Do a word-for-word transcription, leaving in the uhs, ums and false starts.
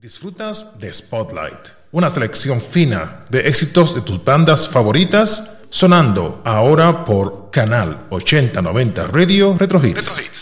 Disfrutas de Spotlight, una selección fina de éxitos de tus bandas favoritas, sonando ahora por Canal ochenta noventa Radio Retro Hits. Retro Hits.